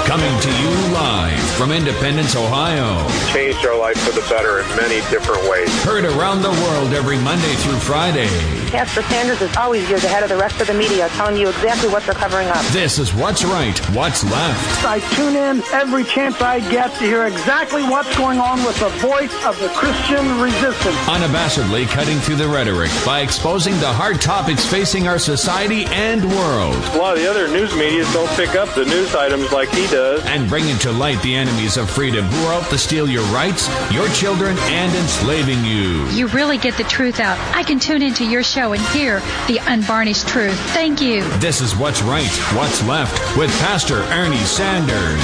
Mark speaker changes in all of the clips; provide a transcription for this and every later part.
Speaker 1: Coming to you live from Independence, Ohio.
Speaker 2: Changed our life for the better in many different ways.
Speaker 1: Heard around the world every Monday through Friday.
Speaker 3: Pastor Sanders is always years ahead of the rest of the media, telling you exactly what they're covering up.
Speaker 1: This is What's Right, What's Left.
Speaker 4: I tune in every chance I get to hear exactly what's going on with the voice of the Christian resistance.
Speaker 1: Unabashedly cutting through the rhetoric by exposing the hard topics facing our society and world.
Speaker 2: A lot of the other news medias don't pick up the news items like he does.
Speaker 1: And bringing to light the enemies of freedom who are out to steal your rights, your children, and enslaving you.
Speaker 5: You really get the truth out. I can tune into your show and hear the unvarnished truth. Thank you.
Speaker 1: This is What's Right, What's Left with Pastor Ernie Sanders.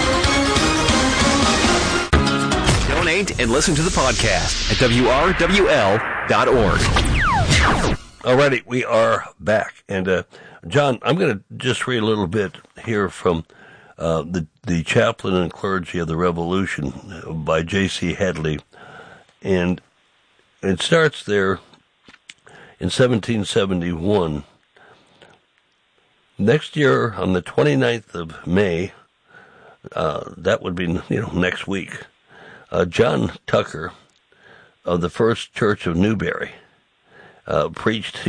Speaker 6: Donate and listen to the podcast at WRWL.org.
Speaker 7: Alrighty, we are back. And, John, I'm going to just read a little bit here from the Chaplain and Clergy of the Revolution by J.C. Hadley. And it starts there in 1771. Next year, on the 29th of May, that would be, next week, John Tucker of the First Church of Newberry preached,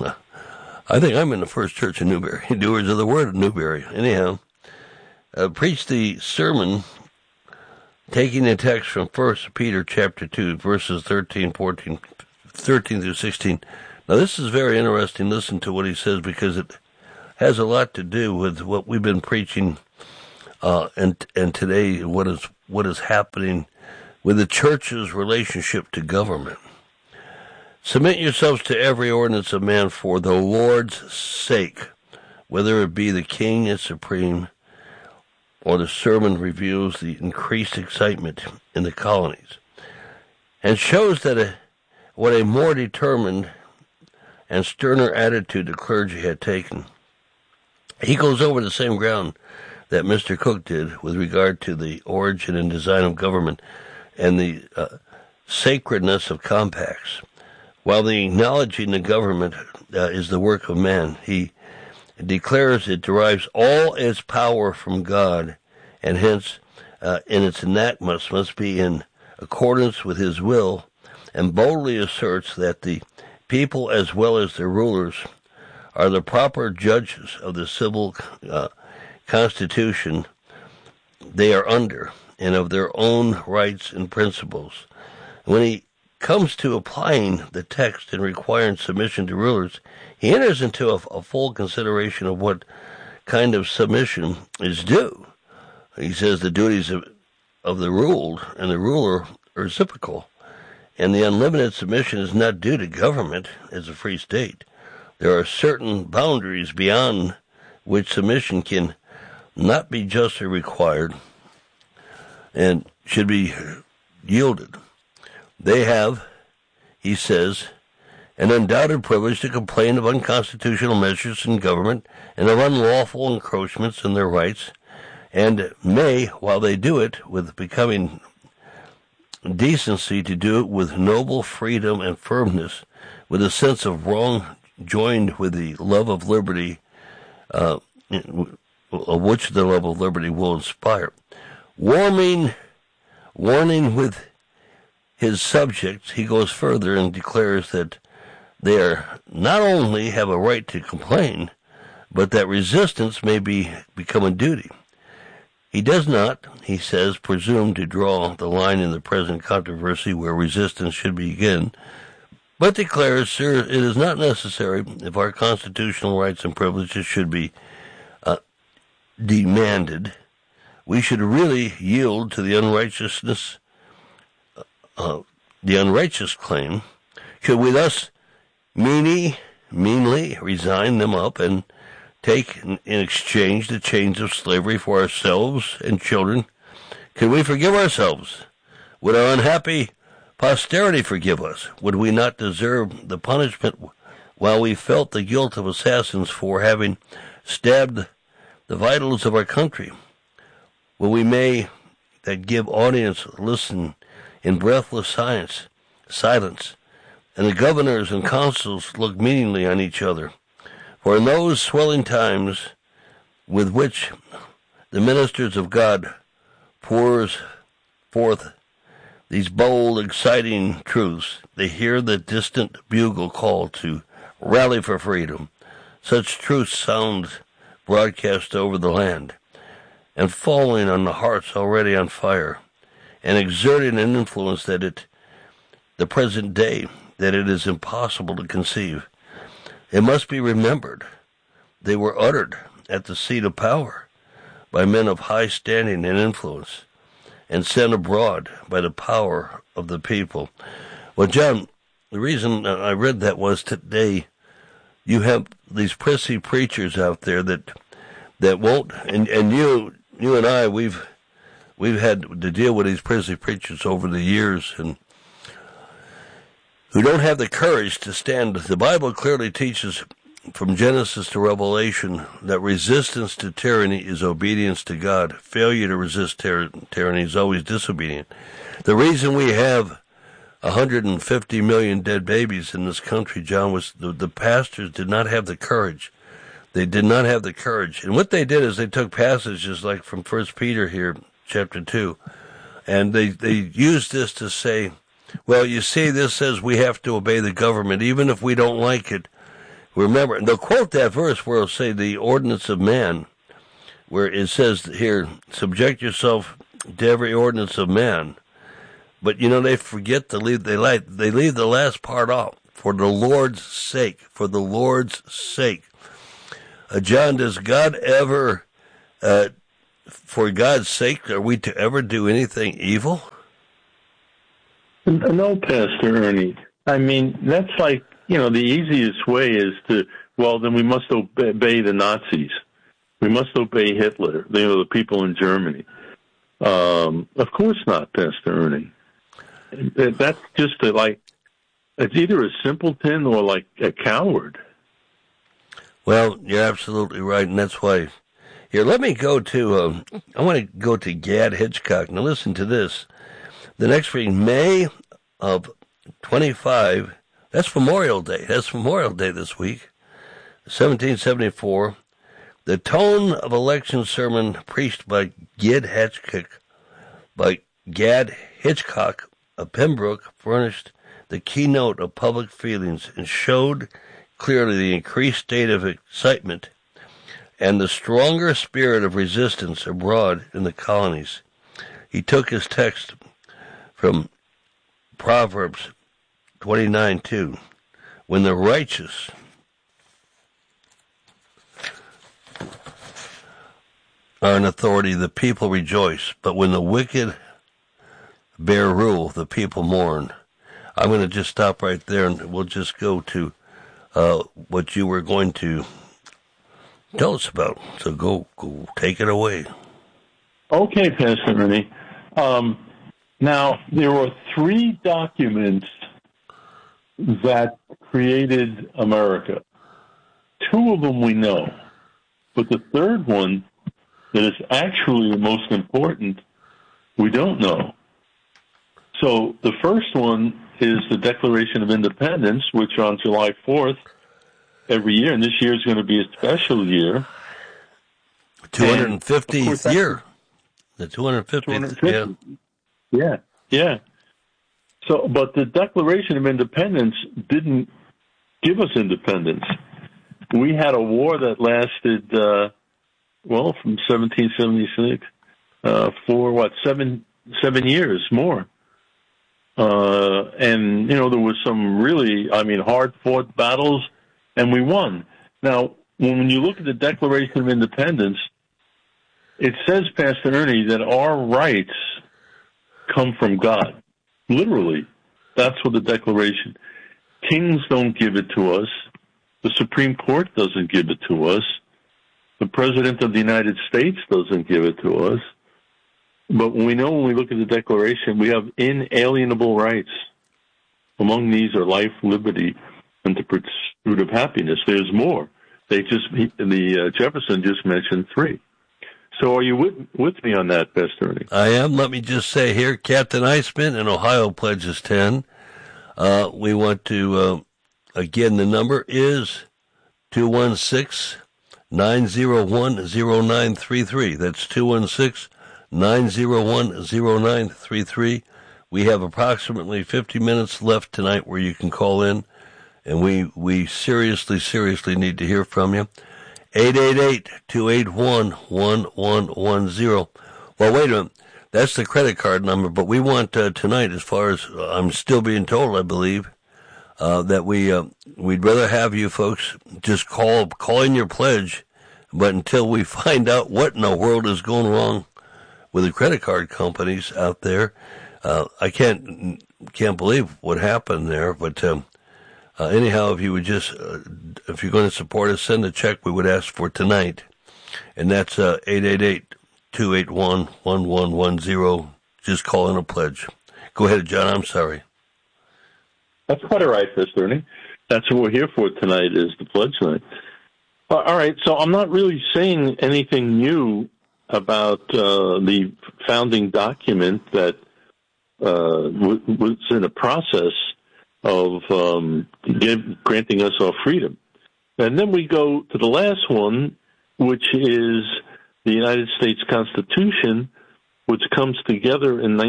Speaker 7: I think I'm in the First Church of Newberry, Doers of the Word of Newberry. Anyhow, preached the sermon taking the text from 1 Peter chapter 2, verses 13 through 16. Now, this is very interesting. Listen to what he says, because it has a lot to do with what we've been preaching and today, what is happening with the church's relationship to government. Submit yourselves to every ordinance of man for the Lord's sake, whether it be the king is supreme, or the sermon reveals the increased excitement in the colonies, and shows that what a more determined and sterner attitude the clergy had taken. He goes over the same ground that Mr. Cook did with regard to the origin and design of government and the sacredness of compacts. While the acknowledging the government is the work of man, he declares it derives all its power from God, and hence in its enactments must be in accordance with his will, and boldly asserts that the people as well as their rulers are the proper judges of the civil constitution they are under, and of their own rights and principles. When he comes to applying the text and requiring submission to rulers, he enters into a full consideration of what kind of submission is due. He says the duties of the ruled and the ruler are reciprocal, and the unlimited submission is not due to government as a free state. There are certain boundaries beyond which submission can not be justly required and should be yielded. They have, he says, an undoubted privilege to complain of unconstitutional measures in government and of unlawful encroachments in their rights, and may, while they do it with becoming decency, to do it with noble freedom and firmness, with a sense of wrong joined with the love of liberty, of which the love of liberty will inspire. Warning with his subjects, he goes further and declares that they are not only have a right to complain, but that resistance may become a duty. He does not, he says, presume to draw the line in the present controversy where resistance should begin, but declares, sir, it is not necessary if our constitutional rights and privileges should be demanded. We should really yield to the unrighteous claim. Should we thus meanly resign them up and take in exchange the chains of slavery for ourselves and children? Could we forgive ourselves? Would our unhappy posterity forgive us? Would we not deserve the punishment while we felt the guilt of assassins for having stabbed the vitals of our country? Will we may that give audience listen in breathless silence, and the governors and consuls look meaningly on each other? For in those swelling times with which the ministers of God pours forth these bold, exciting truths. They hear the distant bugle call to rally for freedom. Such truths sound broadcast over the land and falling on the hearts already on fire and exerting an influence that the present day, that it is impossible to conceive. It must be remembered they were uttered at the seat of power by men of high standing and influence and sent abroad by the power of the people. Well, John, the reason I read that was today you have these prissy preachers out there that won't, and you and I, we've had to deal with these prissy preachers over the years, and who don't have the courage to stand. The Bible clearly teaches from Genesis to Revelation that resistance to tyranny is obedience to God. Failure to resist tyranny is always disobedient. The reason we have 150 million dead babies in this country, John, was the pastors did not have the courage. They did not have the courage. And what they did is they took passages like from 1 Peter here, chapter 2, and they used this to say, well, you see, this says we have to obey the government, even if we don't like it. Remember, and they'll quote that verse where it'll say the ordinance of man, where it says here, subject yourself to every ordinance of man. But, they forget to leave, they leave the last part off, for the Lord's sake, for the Lord's sake. John, does God ever, for God's sake, are we to ever do anything evil?
Speaker 8: No, Pastor Ernie. I mean, that's like, the easiest way is then we must obey the Nazis. We must obey Hitler, the people in Germany. Of course not, Pastor Ernie. That's just it's either a simpleton or like a coward.
Speaker 7: Well, you're absolutely right, and that's why. Here, let me go to, I want to go to Gad Hitchcock. Now listen to this. The next reading, May of 25, that's Memorial Day. That's Memorial Day this week, 1774. The tone of election sermon preached by Gad Hitchcock of Pembroke furnished the keynote of public feelings and showed clearly the increased state of excitement and the stronger spirit of resistance abroad in the colonies. He took his text from Proverbs 29:2. When the righteous are in authority, the people rejoice, but when the wicked bear rule, the people mourn. I'm going to just stop right there, and we'll just go to what you were going to tell us about. So go take it away.
Speaker 8: Okay, Pastor Ernie. Now, there were 3 documents that created America. 2 of them we know, but the third one that is actually the most important, we don't know. So the first one is the Declaration of Independence, which on July 4th every year, and this year is going to be a special year.
Speaker 7: 250th year. The 250th,
Speaker 8: yeah. Yeah. So, but the Declaration of Independence didn't give us independence. We had a war that lasted, from 1776 for 7 years more. And, there was some really, hard-fought battles, and we won. Now, when you look at the Declaration of Independence, it says, Pastor Ernie, that our rights come from God. Literally. That's what the Declaration. Kings don't give it to us. The Supreme Court doesn't give it to us. The President of the United States doesn't give it to us. But when we look at the Declaration, we have inalienable rights. Among these are life, liberty, and the pursuit of happiness. There's more. Jefferson just mentioned 3. So are you with me on that, Pastor Ernie?
Speaker 7: I am. Let me just say here, Captain Iceman in Ohio pledges 10. We want to, again, the number is 216 216-901-0933. That's 216-901-0933. We have approximately 50 minutes left tonight where you can call in, and we seriously need to hear from you. 888-281-1110. Well, wait a minute. That's the credit card number, but we want tonight, as far as I'm still being told, I believe, that we'd rather have you folks just call in your pledge, but until we find out what in the world is going wrong with the credit card companies out there, I can't believe what happened there. But anyhow, if you would just, if you're going to support us, send a check we would ask for tonight, and that's 888-281-1110. Just call in a pledge. Go ahead, John. I'm sorry.
Speaker 8: That's quite all right, Pastor Ernie. That's what we're here for tonight, is the pledge night. All right, so I'm not really saying anything new about the founding document that was in a process of granting us our freedom. And then we go to the last one, which is the United States Constitution, which comes together in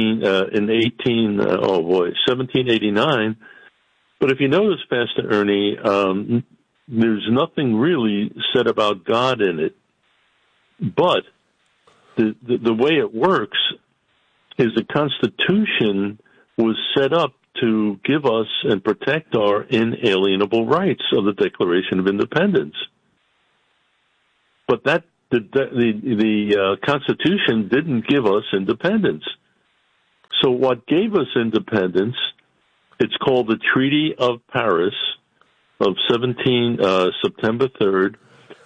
Speaker 8: 1789. But if you notice, Pastor Ernie, there's nothing really said about God in it. But the way it works is the Constitution was set up to give us and protect our inalienable rights of the Declaration of Independence. But that the Constitution didn't give us independence. So what gave us independence, it's called the Treaty of Paris of September 3rd,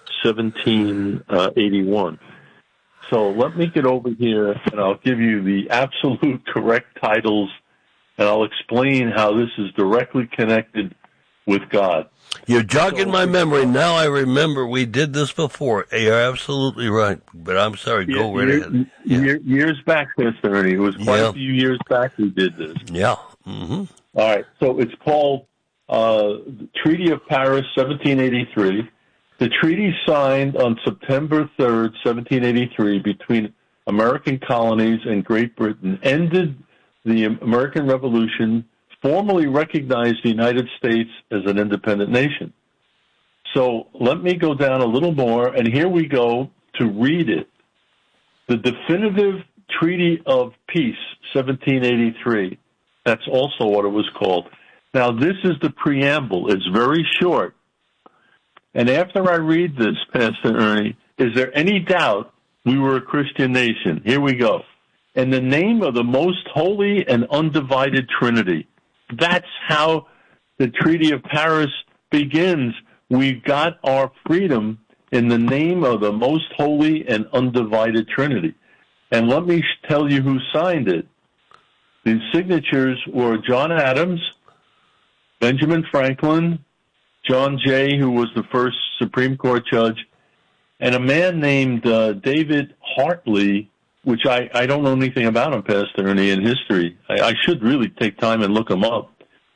Speaker 8: 1781. So let me get over here, and I'll give you the absolute correct titles, and I'll explain how this is directly connected with God.
Speaker 7: You're jogging my memory. Now I remember we did this before. You're absolutely right. But I'm sorry. Go right ahead.
Speaker 8: Years back, Mr. Ernie. It was quite a few years back we did this.
Speaker 7: Yeah. Mm-hmm.
Speaker 8: All right. So it's called Treaty of Paris, 1783. The treaty signed on September 3rd, 1783, between American colonies and Great Britain ended the American Revolution, formally recognized the United States as an independent nation. So let me go down a little more, and here we go to read it. The Definitive Treaty of Peace, 1783. That's also what it was called. Now, this is the preamble. It's very short. And after I read this, Pastor Ernie, is there any doubt we were a Christian nation? Here we go. In the name of the most holy and undivided Trinity. That's how the Treaty of Paris begins. We got our freedom in the name of the most holy and undivided Trinity. And let me tell you who signed it. The signatures were John Adams, Benjamin Franklin, John Jay, who was the first Supreme Court judge, and a man named David Hartley, which I don't know anything about him, Pastor Ernie, in history. I should really take time and look him up.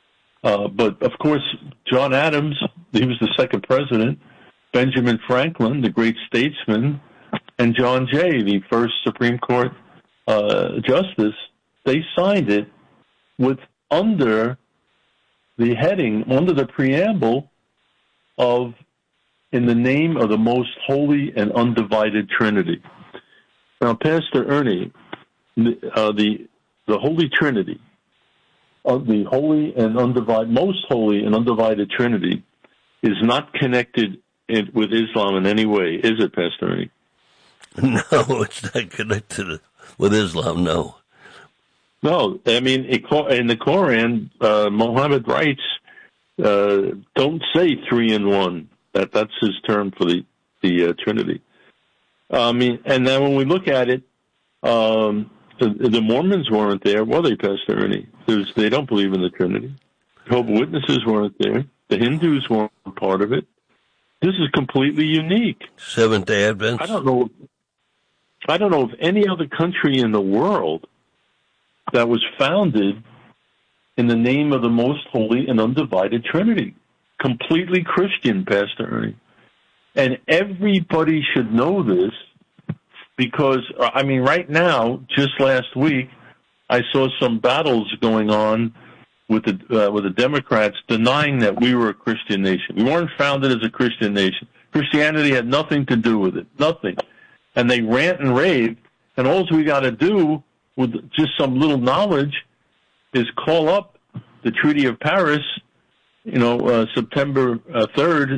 Speaker 8: But, of course, John Adams, he was the second president, Benjamin Franklin, the great statesman, and John Jay, the first Supreme Court justice, they signed it with under the heading, under the preamble of, in the name of the most holy and undivided Trinity. Now, Pastor Ernie, the Holy Trinity, the holy and undivided, most holy and undivided Trinity, is not connected with Islam in any way, is it, Pastor Ernie?
Speaker 7: No, it's not connected with Islam. No.
Speaker 8: No, I mean, in the Quran, Muhammad writes, don't say 3 in 1. That's his term for the Trinity. I mean, and then when we look at it, the Mormons weren't there, were they, Pastor Ernie? They don't believe in the Trinity. Jehovah's Witnesses weren't there. The Hindus weren't part of it. This is completely unique.
Speaker 7: Seventh-day Adventists?
Speaker 8: I don't know of any other country in the world that was founded in the name of the most holy and undivided Trinity. Completely Christian, Pastor Ernie. And everybody should know this because, I mean, right now, just last week, I saw some battles going on with the Democrats denying that we were a Christian nation. We weren't founded as a Christian nation. Christianity had nothing to do with it, nothing. And they rant and rave, and all we got to do with just some little knowledge is call up the Treaty of Paris, September 3rd,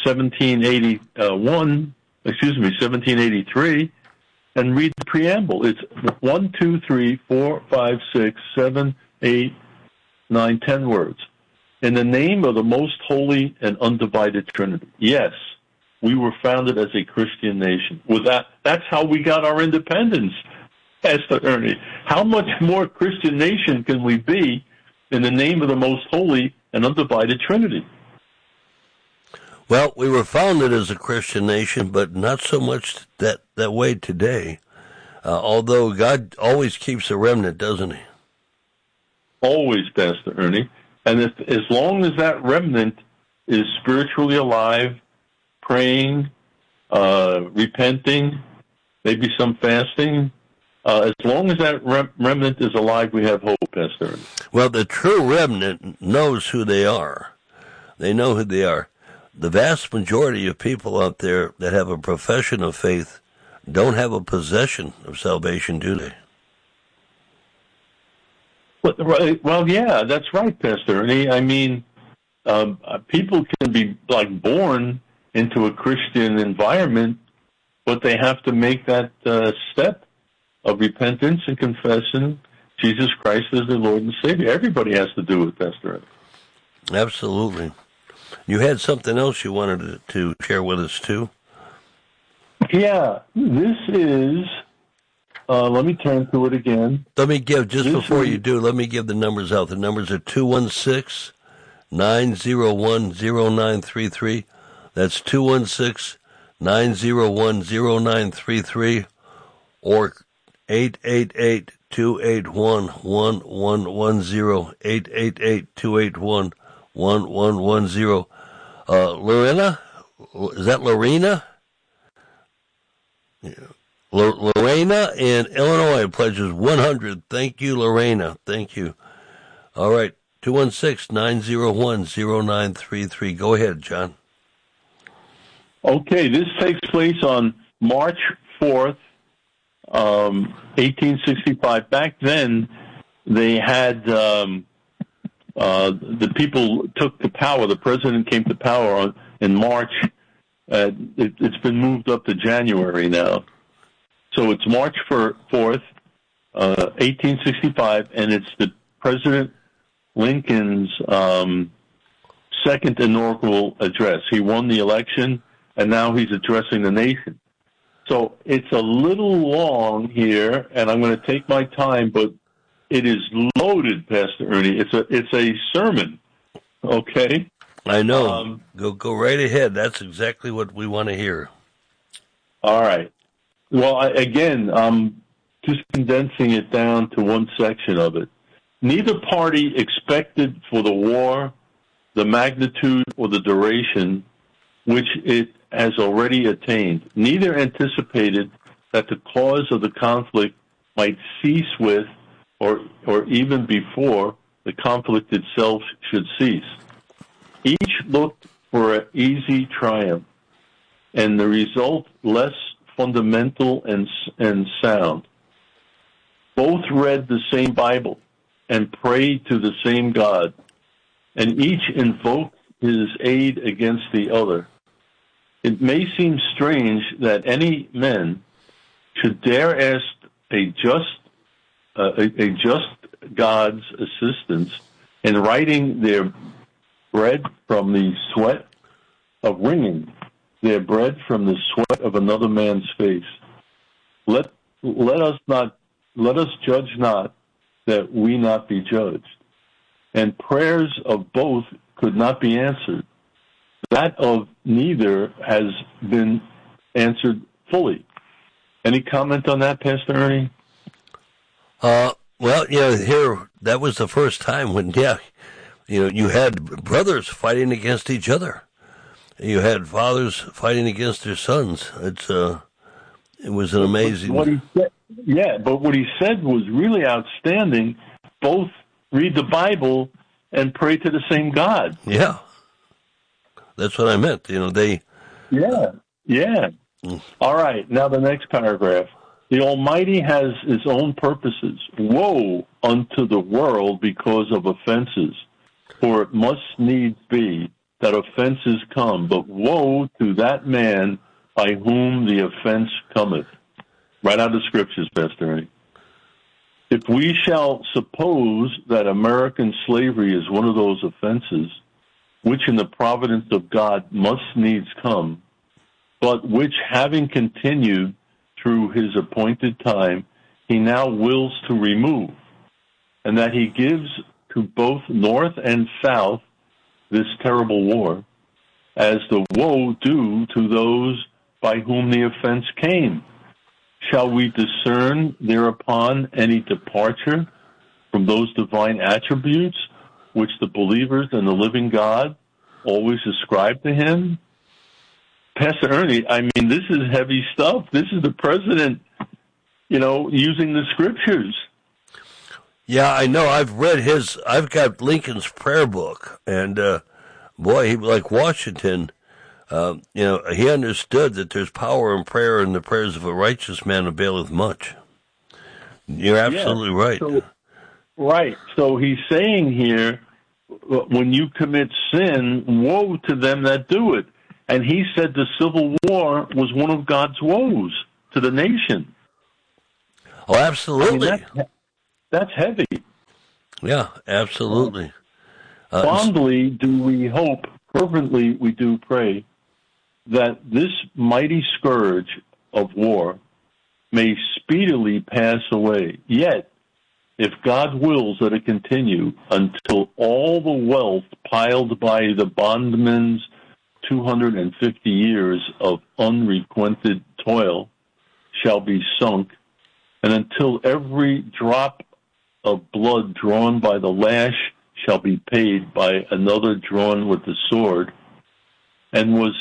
Speaker 8: 1783, and read the preamble. It's 1, 2, 3, 4, 5, 6, 7, 8, 9, 10 words. In the name of the most holy and undivided Trinity. Yes, we were founded as a Christian nation. With that's how we got our independence, Pastor Ernie. How much more Christian nation can we be in the name of the most holy and undivided Trinity?
Speaker 7: Well, we were founded as a Christian nation, but not so much that way today. Although God always keeps a remnant, doesn't he?
Speaker 8: Always, Pastor Ernie. And as long as that remnant is spiritually alive, praying, repenting, maybe some fasting, as long as that remnant is alive, we have hope, Pastor Ernie.
Speaker 7: Well, the true remnant knows who they are. They know who they are. The vast majority of people out there that have a profession of faith don't have a possession of salvation, do they?
Speaker 8: Well, yeah, that's right, Pastor Ernie. I mean, people can be born into a Christian environment, but they have to make that step of repentance and confession. Jesus Christ is their Lord and Savior. Everybody has to do it, Pastor Ernie.
Speaker 7: Absolutely. You had something else you wanted to share with us, too?
Speaker 8: Yeah, this is... let me turn to it again.
Speaker 7: Let me give, before you do, let me give the numbers out. The numbers are 216-901-0933. That's 216-901-0933 or 888-281-1110, 888-281-1110. Lorena? Is that Lorena? Yeah. Lorena in Illinois pledges 100. Thank you, Lorena. Thank you. All right, 216-901-0933. Go ahead, John.
Speaker 8: Okay, this takes place on March 4th, 1865. Back then, they had the people took to power. The president came to power in March. It's been moved up to January now. So it's March 4th, 1865, and it's the President Lincoln's second inaugural address. He won the election, and now he's addressing the nation. So it's a little long here, and I'm going to take my time, but it is loaded, Pastor Ernie. It's a sermon, okay?
Speaker 7: I know. Go right ahead. That's exactly what we want to hear.
Speaker 8: All right. Well, I'm just condensing it down to one section of it. Neither party expected for the war the magnitude or the duration which it has already attained. Neither anticipated that the cause of the conflict might cease with or even before the conflict itself should cease. Each looked for an easy triumph, and the result less fundamental and sound. Both read the same Bible and prayed to the same God, and each invoked his aid against the other. It may seem strange that any men should dare ask a just God's assistance in writing their bread from the sweat of wringing their bread from the sweat of another man's face. Let us judge not, that we not be judged. And prayers of both could not be answered. That of neither has been answered fully. Any comment on that, Pastor Ernie?
Speaker 7: Well, here, that was the first time when, you had brothers fighting against each other. You had fathers fighting against their sons. It was an amazing.
Speaker 8: What he said, but what he said was really outstanding. Both read the Bible and pray to the same God.
Speaker 7: Yeah, that's what I meant. They.
Speaker 8: Yeah. All right. Now the next paragraph. The Almighty has His own purposes. Woe unto the world because of offenses, for it must needs be that offenses come, but woe to that man by whom the offense cometh. Right out of the scriptures, Pastor Ernie. If we shall suppose that American slavery is one of those offenses, which in the providence of God must needs come, but which having continued through His appointed time, He now wills to remove, and that He gives to both North and South this terrible war, as the woe due to those by whom the offense came. Shall we discern thereupon any departure from those divine attributes which the believers in the living God always ascribe to Him? Pastor Ernie, I mean, this is heavy stuff. This is the president, using the scriptures.
Speaker 7: Yeah, I know. I've got Lincoln's prayer book, and boy, he, like Washington, he understood that there's power in prayer, and the prayers of a righteous man availeth much. You're absolutely right.
Speaker 8: Right. So he's saying here, when you commit sin, woe to them that do it. And he said the Civil War was one of God's woes to the nation.
Speaker 7: Oh, absolutely.
Speaker 8: I mean, that's heavy.
Speaker 7: Yeah, absolutely.
Speaker 8: Fondly do we hope, fervently we do pray, that this mighty scourge of war may speedily pass away. Yet, if God wills that it continue until all the wealth piled by the bondman's 250 years of unrequited toil shall be sunk, and until every drop of blood drawn by the lash shall be paid by another drawn with the sword, and was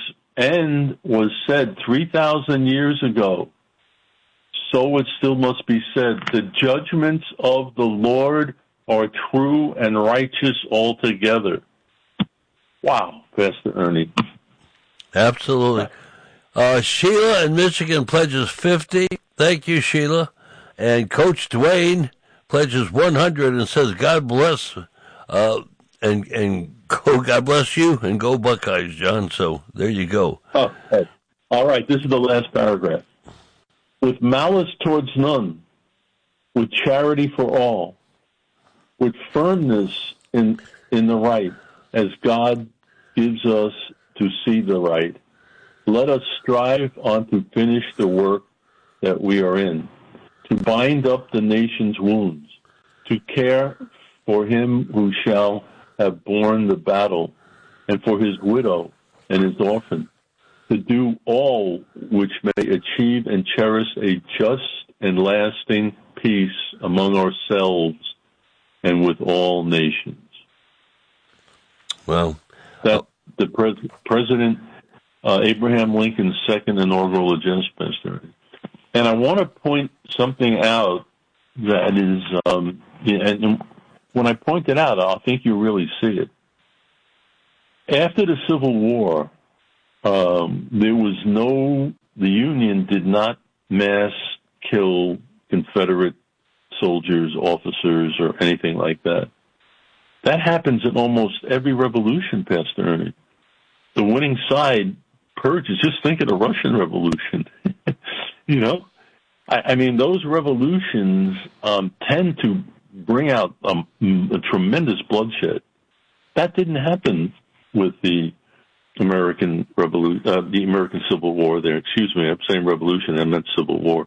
Speaker 8: said 3,000 years ago, so it still must be said, the judgments of the Lord are true and righteous altogether. Wow, Pastor Ernie.
Speaker 7: Absolutely. Sheila in Michigan pledges 50. Thank you, Sheila. And Coach Dwayne pledges 100 and says, God bless, and go, God bless you, and go Buckeyes, John. So there you go.
Speaker 8: Okay. All right, this is the last paragraph. With malice towards none, with charity for all, with firmness in the right, as God gives us to see the right, let us strive on to finish the work that we are in, to bind up the nation's wounds, to care for him who shall have borne the battle, and for his widow and his orphan, to do all which may achieve and cherish a just and lasting peace among ourselves and with all nations.
Speaker 7: Well,
Speaker 8: that the President Abraham Lincoln's second inaugural address, Pastor. And I want to point something out that is, and when I point it out, I think you really see it. After the Civil War, the Union did not mass kill Confederate soldiers, officers, or anything like that. That happens in almost every revolution, Pastor Ernie. The winning side purges. Just think of the Russian Revolution. I mean, those revolutions tend to bring out a tremendous bloodshed. That didn't happen with the American Revolution, the American Civil War. There, excuse me, I'm saying revolution. I meant Civil War.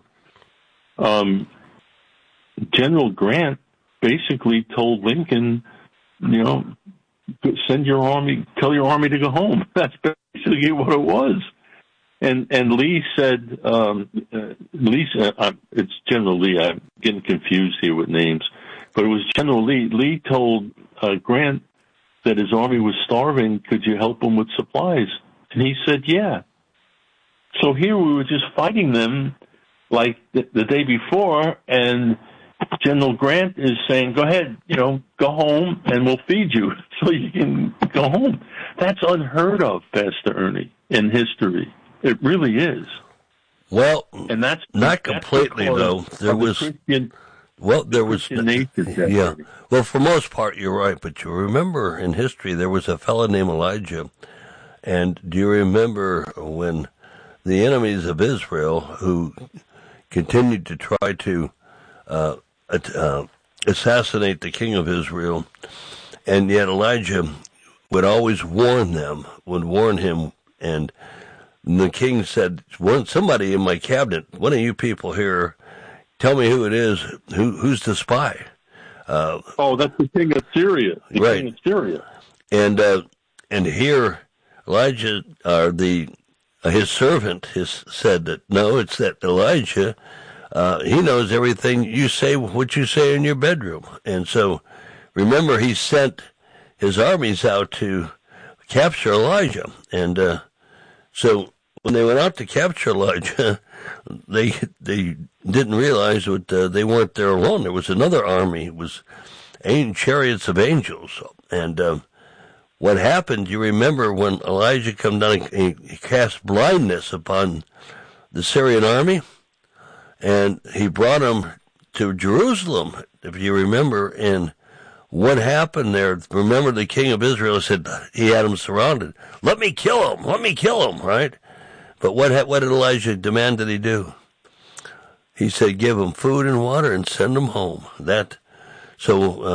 Speaker 8: General Grant basically told Lincoln, send your army, tell your army to go home. That's basically what it was. And Lee said, it's General Lee. I'm getting confused here with names, but it was General Lee. Lee told Grant that his army was starving. Could you help him with supplies? And he said, yeah. So here we were just fighting them like the day before, and General Grant is saying, go ahead, go home and we'll feed you so you can go home. That's unheard of, Pastor Ernie, in history. It really is.
Speaker 7: Well,
Speaker 8: and that's
Speaker 7: not completely, though. There was Christian nature. Yeah. Well, for most part, you're right. But you remember in history, there was a fellow named Elijah. And do you remember when the enemies of Israel, who continued to try to assassinate the king of Israel, and yet Elijah would always warn him, and the king said, somebody in my cabinet, one of you people here, tell me who it is, who's the spy.
Speaker 8: That's the king of Syria.
Speaker 7: Right.
Speaker 8: King of Syria.
Speaker 7: And here, Elijah, his servant, said that, no, it's that Elijah, he knows everything you say, what you say in your bedroom. And so, remember, he sent his armies out to capture Elijah. And so when they went out to capture Elijah, they didn't realize that they weren't there alone. There was another army. It was chariots of angels. And what happened, you remember when Elijah came down and he cast blindness upon the Syrian army, and he brought them to Jerusalem, if you remember. And what happened there, remember the king of Israel said he had them surrounded. Let me kill him, right? But what did Elijah demand that he do? He said, give them food and water and send them home.